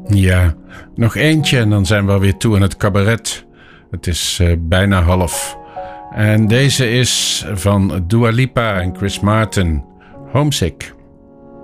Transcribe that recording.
Ja, nog eentje en dan zijn we alweer toe aan het cabaret. Het is bijna half. En deze is van Dua Lipa en Chris Martin. Homesick.